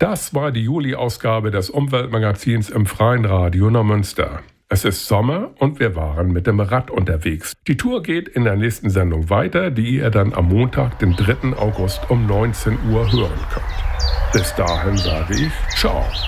Das war die Juli-Ausgabe des Umweltmagazins im Freien Radio Neumünster. Es ist Sommer und wir waren mit dem Rad unterwegs. Die Tour geht in der nächsten Sendung weiter, die ihr dann am Montag, den 3. August um 19 Uhr hören könnt. Bis dahin sage ich Ciao.